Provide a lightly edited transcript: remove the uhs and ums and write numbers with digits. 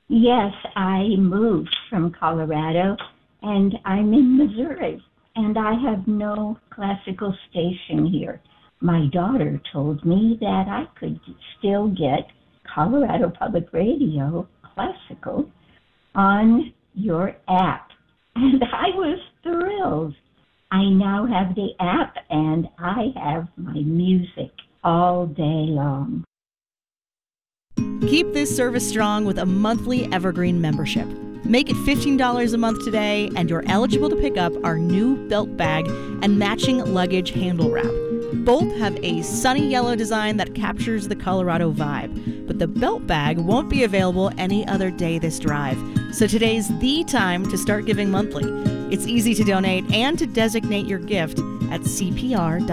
Yes, I moved from Colorado and I'm in Missouri and I have no classical station here. My daughter told me that I could still get Colorado Public Radio classical on your app. And I was thrilled. I now have the app and I have my music all day long. Keep this service strong with a monthly Evergreen membership. Make it $15 a month today, and you're eligible to pick up our new belt bag and matching luggage handle wrap. Both have a sunny yellow design that captures the Colorado vibe, but the belt bag won't be available any other day this drive. So today's the time to start giving monthly. It's easy to donate and to designate your gift at CPR.org.